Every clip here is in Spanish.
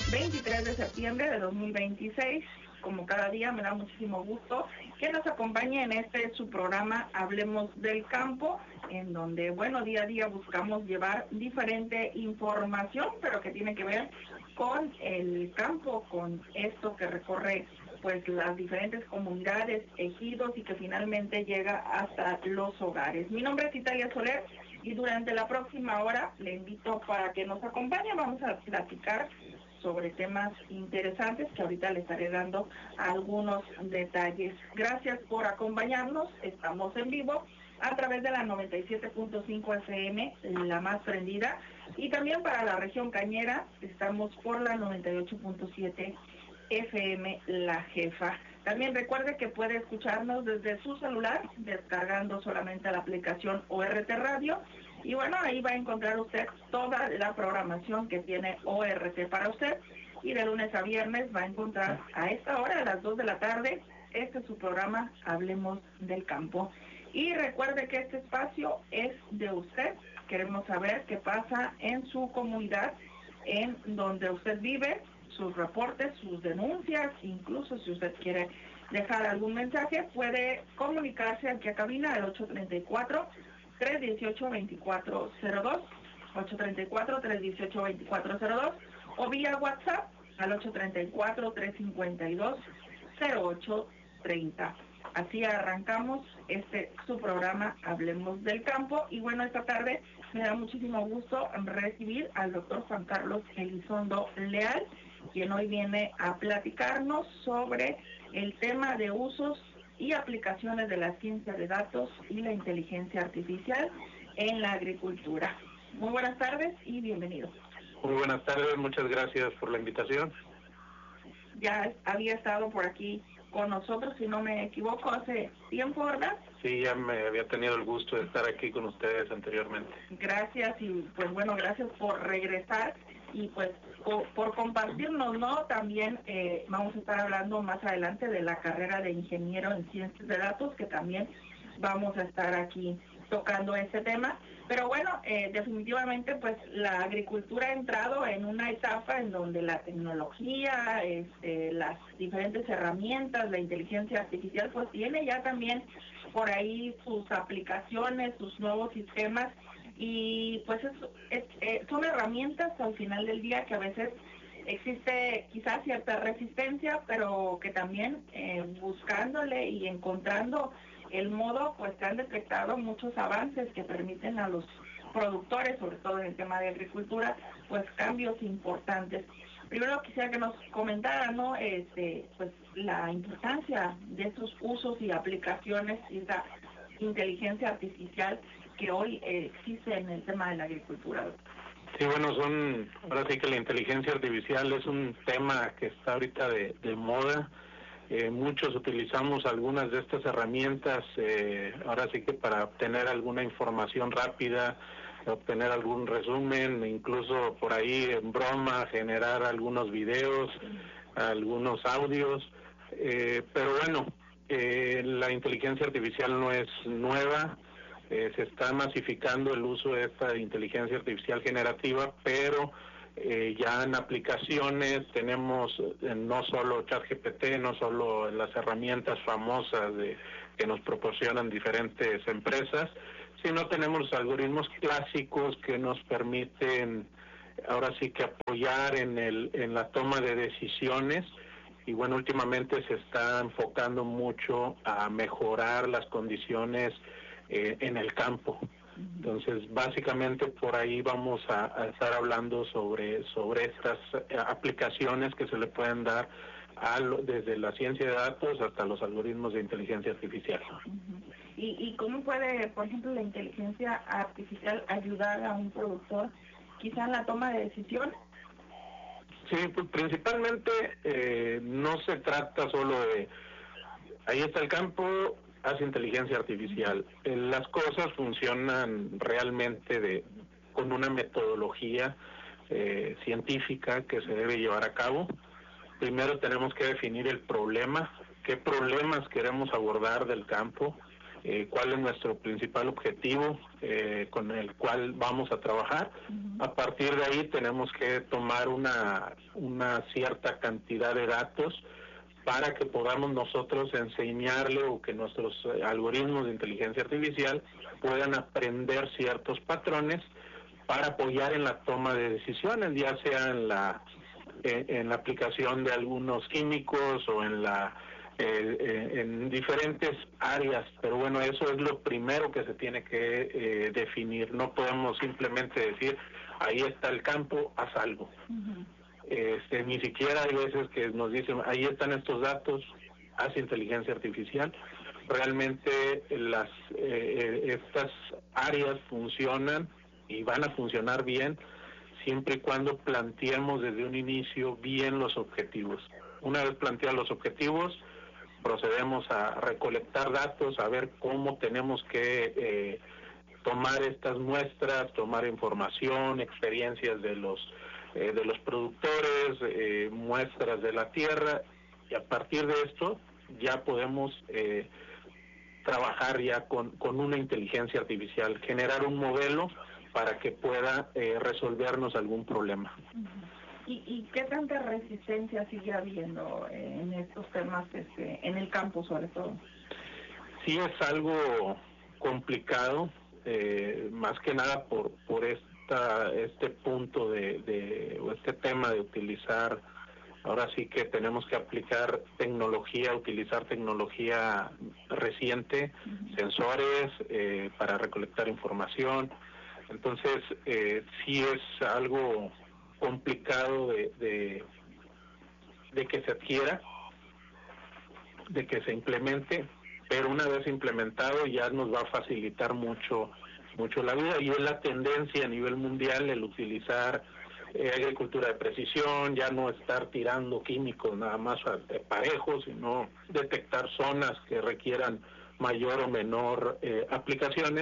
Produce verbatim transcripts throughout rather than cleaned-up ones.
veintitrés de septiembre de dos mil veintiséis. Como cada día me da muchísimo gusto que nos acompañe en este su programa Hablemos del Campo, en donde, bueno, día a día buscamos llevar diferente información, pero que tiene que ver con el campo, con esto que recorre pues las diferentes comunidades, ejidos y que finalmente llega hasta los hogares. Mi nombre es Italia Soler y durante la próxima hora le invito para que nos acompañe. Vamos a platicar sobre temas interesantes que ahorita le estaré dando algunos detalles. Gracias por acompañarnos. Estamos en vivo a través de la noventa y siete punto cinco F M, la más prendida, y también para la región cañera estamos por la noventa y ocho punto siete F M, la jefa. También recuerde que puede escucharnos desde su celular descargando solamente la aplicación O R T Radio. Y bueno, ahí va a encontrar usted toda la programación que tiene O R T para usted. Y de lunes a viernes va a encontrar a esta hora, a las dos de la tarde, este es su programa Hablemos del Campo. Y recuerde que este espacio es de usted. Queremos saber qué pasa en su comunidad, en donde usted vive, sus reportes, sus denuncias, incluso si usted quiere dejar algún mensaje, puede comunicarse aquí a cabina al ocho treinta y cuatro, tres dieciocho, veinticuatro cero dos, ocho treinta y cuatro, tres dieciocho, veinticuatro cero dos, o vía WhatsApp al ocho treinta y cuatro, tres cincuenta y dos, cero ocho treinta. Así arrancamos este su programa Hablemos del Campo. Y bueno, esta tarde me da muchísimo gusto recibir al doctor Juan Carlos Elizondo Leal, quien hoy viene a platicarnos sobre el tema de usos y aplicaciones de la ciencia de datos y la inteligencia artificial en la agricultura. Muy buenas tardes y bienvenido. Muy buenas tardes, muchas gracias por la invitación. Ya había estado por aquí con nosotros, si no me equivoco, hace tiempo, ¿verdad? Sí, ya me había tenido el gusto de estar aquí con ustedes anteriormente. Gracias y pues bueno, gracias por regresar y pues por, por compartirnos, ¿no? También eh, vamos a estar hablando más adelante de la carrera de ingeniero en ciencias de datos, que también vamos a estar aquí tocando este tema. Pero bueno, eh, definitivamente pues la agricultura ha entrado en una etapa en donde la tecnología, este, las diferentes herramientas, la inteligencia artificial pues tiene ya también por ahí sus aplicaciones, sus nuevos sistemas, y pues es, es, eh, son herramientas al final del día que a veces existe quizás cierta resistencia, pero que también eh, buscándole y encontrando el modo, pues se han detectado muchos avances que permiten a los productores, sobre todo en el tema de agricultura, pues cambios importantes. Primero quisiera que nos comentara, ¿no? Este, pues la importancia de estos usos y aplicaciones y esa inteligencia artificial que hoy eh, existe en el tema de la agricultura. Sí, bueno, son, ahora sí que la inteligencia artificial es un tema que está ahorita de, de moda. Eh, muchos utilizamos algunas de estas herramientas, eh, ahora sí que para obtener alguna información rápida, obtener algún resumen, incluso por ahí en broma generar algunos videos, algunos audios, eh, pero bueno, eh, la inteligencia artificial no es nueva, eh, se está masificando el uso de esta inteligencia artificial generativa, pero Eh, ya en aplicaciones tenemos eh, no solo ChatGPT, no solo las herramientas famosas de, que nos proporcionan diferentes empresas, sino tenemos los algoritmos clásicos que nos permiten ahora sí que apoyar en el en la toma de decisiones. Y bueno, últimamente se está enfocando mucho a mejorar las condiciones eh, en el campo. Entonces, básicamente por ahí vamos a, a estar hablando sobre sobre estas eh, aplicaciones que se le pueden dar a lo, desde la ciencia de datos hasta los algoritmos de inteligencia artificial. Uh-huh. ¿Y, ¿Y cómo puede, por ejemplo, la inteligencia artificial ayudar a un productor quizá en la toma de decisiones? Sí, pues principalmente eh, no se trata solo de ahí está el campo, hace inteligencia artificial. Eh, las cosas funcionan realmente de con una metodología eh, científica que se debe llevar a cabo. Primero tenemos que definir el problema, qué problemas queremos abordar del campo, eh, cuál es nuestro principal objetivo eh, con el cual vamos a trabajar. Uh-huh. A partir de ahí tenemos que tomar una, una cierta cantidad de datos para que podamos nosotros enseñarle o que nuestros algoritmos de inteligencia artificial puedan aprender ciertos patrones para apoyar en la toma de decisiones, ya sea en la eh, en la aplicación de algunos químicos o en la eh, eh, en diferentes áreas. Pero bueno, eso es lo primero que se tiene que eh, definir. No podemos simplemente decir, ahí está el campo, haz algo. Uh-huh. Este, ni siquiera hay veces que nos dicen, ahí están estos datos, haz inteligencia artificial. Realmente las eh, estas áreas funcionan y van a funcionar bien siempre y cuando planteemos desde un inicio bien los objetivos. Una vez planteados los objetivos, procedemos a recolectar datos, a ver cómo tenemos que eh, tomar estas muestras, tomar información, experiencias de los eh, de los productores, eh, muestras de la tierra, y a partir de esto ya podemos eh, trabajar ya con, con una inteligencia artificial, generar un modelo para que pueda eh, resolvernos algún problema. ¿Y, ¿Y qué tanta resistencia sigue habiendo en estos temas, este, en el campo sobre todo? Sí, es algo complicado, eh, más que nada por por esta este punto de, de o este tema de utilizar. Ahora sí que tenemos que aplicar tecnología, utilizar tecnología reciente, uh-huh. sensores eh, para recolectar información. Entonces, eh, sí es algo complicado de, de, de que se adquiera, de que se implemente, pero una vez implementado ya nos va a facilitar mucho, mucho la vida, y es la tendencia a nivel mundial el utilizar eh, agricultura de precisión, ya no estar tirando químicos nada más eh, parejos, sino detectar zonas que requieran mayor o menor eh, aplicaciones.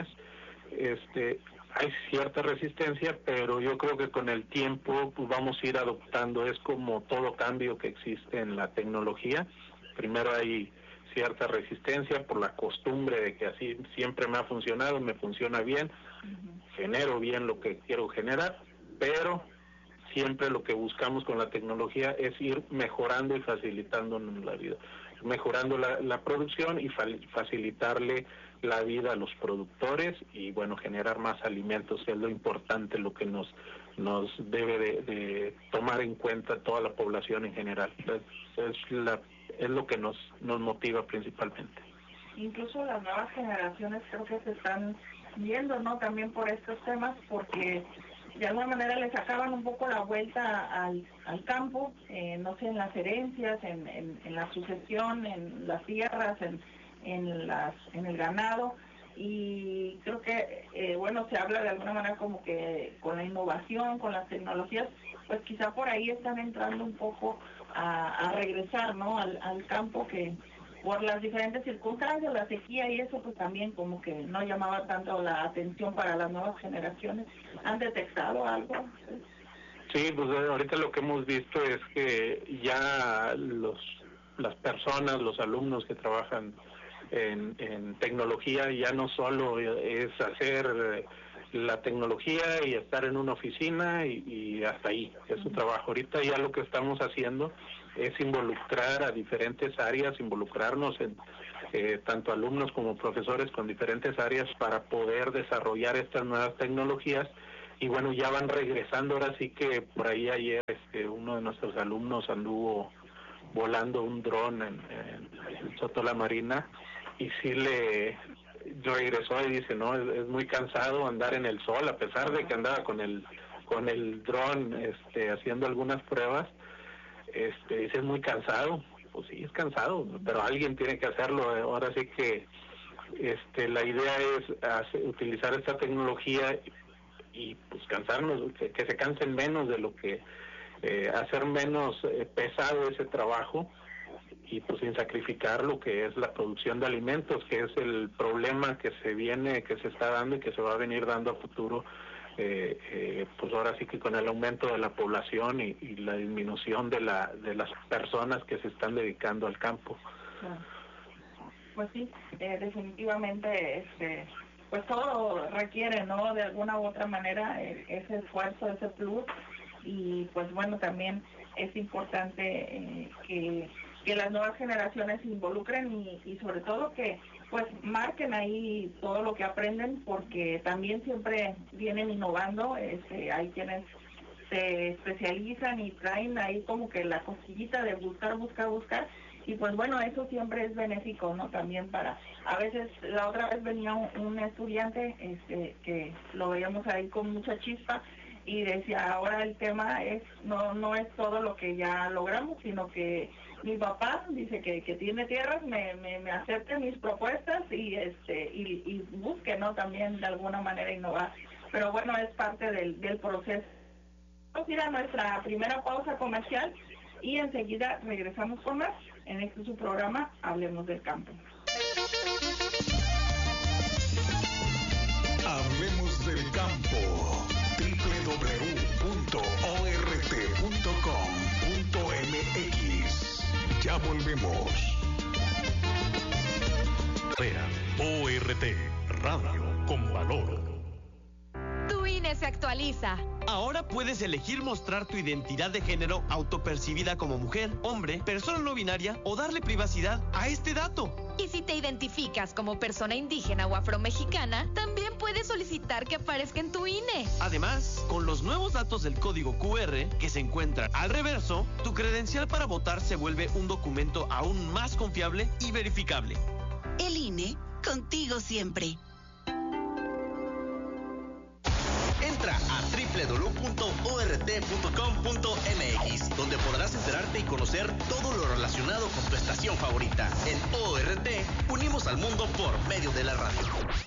Este, hay cierta resistencia, pero yo creo que con el tiempo pues, vamos a ir adoptando. Es como todo cambio que existe en la tecnología. Primero hay cierta resistencia por la costumbre de que así siempre me ha funcionado, me funciona bien, uh-huh. genero bien lo que quiero generar, pero siempre lo que buscamos con la tecnología es ir mejorando y facilitándonos la vida, mejorando la, la producción y fa- facilitarle la vida a los productores y bueno, generar más alimentos, que es lo importante, lo que nos nos debe de, de tomar en cuenta toda la población en general. Es, es, la, es lo que nos, nos motiva principalmente. Incluso las nuevas generaciones creo que se están viendo, ¿no? También por estos temas, porque de alguna manera le sacaban un poco la vuelta al, al campo, eh, no sé, en las herencias, en, en, en la sucesión, en las tierras, en, en, las, en el ganado. Y creo que, eh, bueno, se habla de alguna manera como que con la innovación, con las tecnologías, pues quizá por ahí están entrando un poco a, a regresar, ¿no? Al, al campo, que por las diferentes circunstancias, la sequía y eso, pues también como que no llamaba tanto la atención para las nuevas generaciones. ¿Han detectado algo? Sí, pues ahorita lo que hemos visto es que ya los las personas, los alumnos que trabajan En, en tecnología ya no solo es hacer la tecnología y estar en una oficina y, y hasta ahí, es su trabajo. Ahorita ya lo que estamos haciendo es involucrar a diferentes áreas, involucrarnos en eh, tanto alumnos como profesores con diferentes áreas para poder desarrollar estas nuevas tecnologías. Y bueno, ya van regresando. Ahora sí que por ahí ayer este, uno de nuestros alumnos anduvo volando un dron en, en, en Soto La Marina, y sí le regresó y dice, no, es, es muy cansado andar en el sol, a pesar de que andaba con el con el dron este, haciendo algunas pruebas. Este, dice, es muy cansado. Pues sí, es cansado, pero alguien tiene que hacerlo. Ahora sí que este, la idea es hacer, utilizar esta tecnología y pues cansarnos, que, que se cansen menos de lo que eh, hacer menos eh, pesado ese trabajo, y pues sin sacrificar lo que es la producción de alimentos, que es el problema que se viene, que se está dando y que se va a venir dando a futuro, eh, eh, pues ahora sí que con el aumento de la población y, y la disminución de la de las personas que se están dedicando al campo. pues sí, eh, definitivamente, este, pues todo requiere, ¿no? De alguna u otra manera eh, ese esfuerzo, ese plus, y pues bueno, también es importante eh, que, que las nuevas generaciones se involucren y, y sobre todo que pues marquen ahí todo lo que aprenden, porque también siempre vienen innovando, este, hay quienes se especializan y traen ahí como que la cosquillita de buscar, buscar, buscar, y pues bueno, eso siempre es benéfico, ¿no? También para, a veces, la otra vez venía un, un estudiante este, que lo veíamos ahí con mucha chispa, y decía, ahora el tema es, no no es todo lo que ya logramos, sino que mi papá dice que, que tiene tierras, me, me, me acepte mis propuestas y este y, y busque, ¿no? También de alguna manera innovar. Pero bueno, es parte del, del proceso. Vamos a ir a nuestra primera pausa comercial y enseguida regresamos con más en este su programa Hablemos del Campo. Hablemos del Campo. doble u doble u doble u punto o r t punto com punto m x. Ya volvemos. O R T, Radio con Valor. Tu I N E se actualiza. Ahora puedes elegir mostrar tu identidad de género autopercibida como mujer, hombre, persona no binaria o darle privacidad a este dato. Y si te identificas como persona indígena o afromexicana, también puedes solicitar que aparezca en tu I N E. Además, con los nuevos datos del código Q R que se encuentran al reverso, tu credencial para votar se vuelve un documento aún más confiable y verificable. El I N E, contigo siempre. Entra a doble u doble u doble u punto o r t punto com punto m x, donde podrás enterarte y conocer todo lo relacionado con tu estación favorita. En O R T, unimos al mundo por medio de la radio.